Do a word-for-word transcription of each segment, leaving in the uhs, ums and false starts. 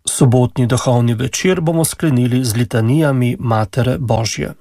Sobotni duhovni večer bomo sklenili z litanijami Matere Božje.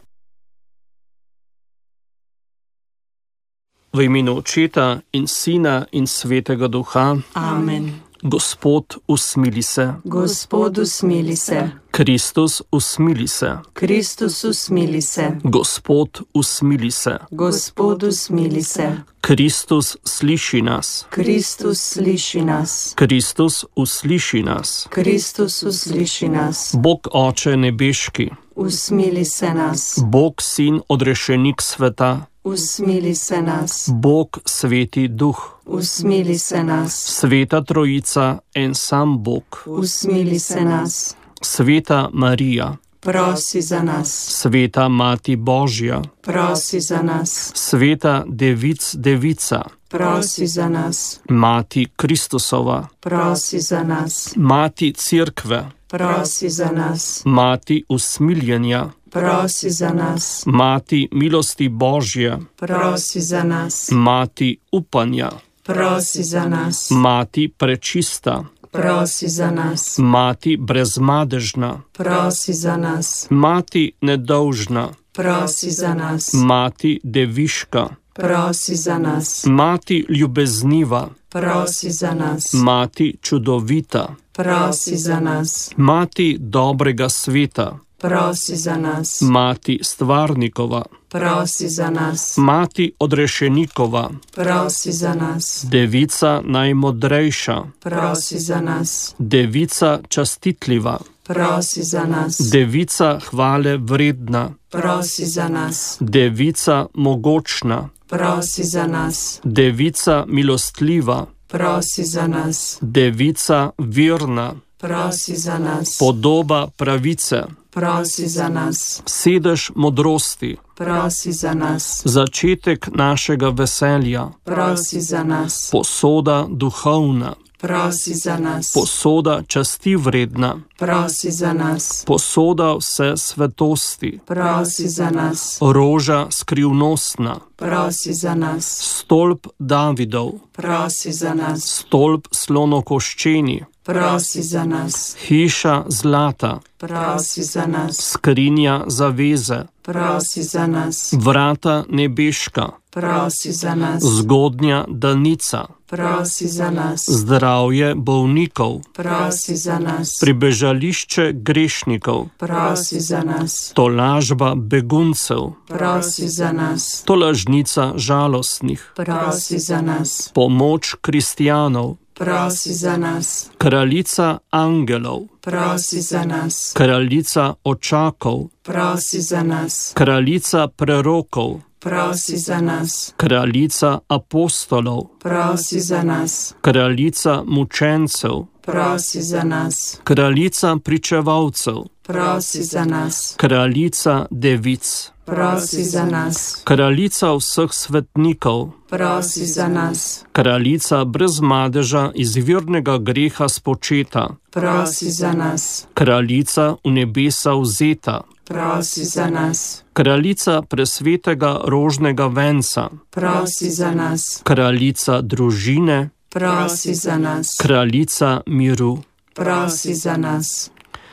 V imenu Očeta in Sina in Svetega Duha. Amen. Gospod, usmili se. Gospod, usmili se. Kristus, usmili se. Kristus, usmili se. Gospod, usmili se. Gospod, usmili se. Kristus, sliši nas. Kristus, sliši nas. Kristus, usliši nas. Kristus, usliši nas. Bog Oče nebeški. Usmili se nas. Bog Sin, odrešenik sveta. Usmili se nas. Bog Sveti Duh. Usmili se nas. Sveta Trojica, en sam Bog. Usmili se nas. Sveta Marija. Prosi za nas. Sveta Mati Božja. Prosi za nas. Sveta Devic Devica. Prosi za nas. Mati Kristusova. Prosi za nas. Mati Cerkve. Prosi za nas. Mati usmiljenja. Prosi za nas. Mati milosti Božje. Prosi za nas. Mati upanja. Prosi za nas. Mati prečista. Prosi za nas. Mati brezmadežna. Prosi za nas. Mati nedolžna. Prosi za nas. Mati deviška. Prosi za nas. Mati ljubezniva. Prosi za nas. Mati čudovita. Prosi za nas. Mati dobrega sveta. Prosi za nas. Mati stvarnikova. Prosi za nas. Mati odrešenikova. Prosi za nas. Devica najmodrejša. Prosi za nas. Devica častitljiva. Prosi za nas. Devica hvale vredna. Prosi za nas. Devica mogočna. Prosi za nas. Devica milostljiva. Prosi za nas. Devica virna. Prosi za nas. Podoba pravice. Prosi za nas. Sedež modrosti. Prosi za nas. Začetek našega veselja. Prosi za nas. Posoda duhovna. Prosi za nas. Posoda časti vredna. Prosi za nas. Posoda vse svetosti. Prosi za nas. Roža skrivnostna. Prosi za nas. Stolp Davidov. Prosi za nas. Stolp slonokoščeni. Prosi za nas. Hiša zlata. Prosi za nas. Skrinja zaveze. Prosi za nas. Vrata nebeška. Prosi za nas. Zgodnja danica. Prosi za nas. Zdravje bolnikov. Prosi za nas. Pribežališče grešnikov. Prosi za nas. Tolažba beguncev. Prosi za nas. Tolažnica žalostnih. Prosi za nas. Pomoč kristjanov. Prosi za nas. Kraljica angelov. Prosi za nas. Kraljica očakov. Prosi za nas. Kraljica prerokov. Prosi za nas. Kraljica apostolov. Prosi za nas. Kraljica mučencev. Prosi za nas. Kraljica pričevalcev. Prosi za nas. Kraljica devic. Prosi za nas. Kraljica vseh svetnikov. Prosi za nas. Kraljica brez madeža izvirnega greha spočeta. Prosi za nas. Kraljica v nebesa vzeta. Prosi za nas. Kraljica presvetega rožnega venca. Prosi za nas. Kraljica družine. Prosi za nas. Kraljica miru. Prosi za nas.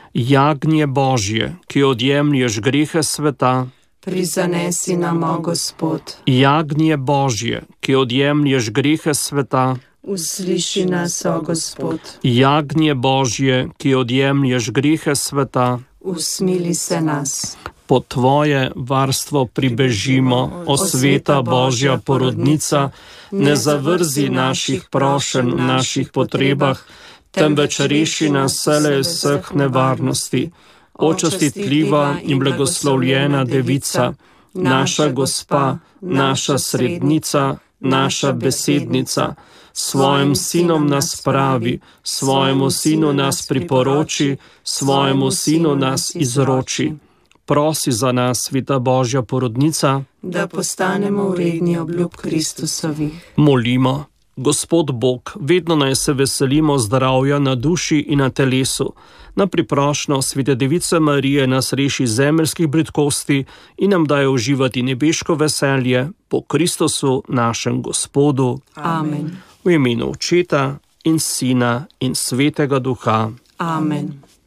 Jagnje Božje, ki odjemlješ grehe sveta. Prizanesi nam, o Gospod. Jagnje Božje, ki odjemlješ grehe sveta. Usliši nas, o Gospod. Jagnje Božje, ki odjemlješ grehe sveta. Usmili se nas. Po tvoje varstvo pribežimo, o sveta Božja porodnica, ne zavrzi naših prošenj v naših potrebah, temveč reši nas vselej vseh nevarnosti. O častitljiva in blagoslovljena devica, naša gospa, naša srednica, naša besednica, svojim sinom nas pravi, svojemu sinu nas priporoči, svojemu sinu nas izroči. Prosi za nas, sveta Božja porodnica, da postanemo vredni obljub Kristusovih. Molimo. Gospod Bog, vedno naj se veselimo zdravja na duši in na telesu. Na priprošnjo Svete Device Marije nas reši zemeljskih bridkosti in nam daje uživati nebeško veselje po Kristusu našem Gospodu. Amen. V imenu Očeta in Sina in Svetega Duha. Amen.